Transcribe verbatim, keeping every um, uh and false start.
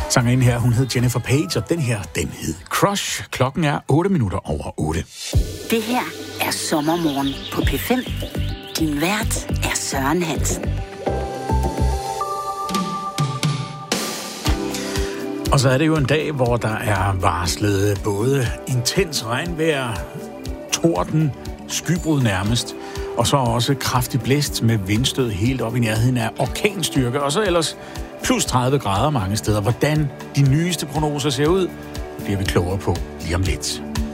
Sangerinden her, hun hed Jennifer Page, og den her, den hed Crush. Klokken er otte minutter over otte. Det her er Sommermorgen på P fem. Din vært er Søren Hansen. Og så er det jo en dag, hvor der er varslet både intens regnvejr, torden, skybrud nærmest, og så også kraftig blæst med vindstød helt op i nærheden af orkanstyrke, og så ellers plus tredive grader mange steder. Hvordan de nyeste prognoser ser ud, bliver vi klogere på lige om lidt.